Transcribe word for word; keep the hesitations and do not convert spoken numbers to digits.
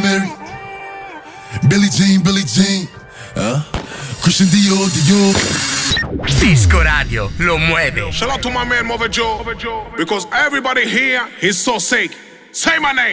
Mary. Billie Jean, Billie Jean. Uh, Christian Dior, Dior. Disco Radio lo mueve. Shout out to my man Mova Joe, because everybody here is so sick. Say my name.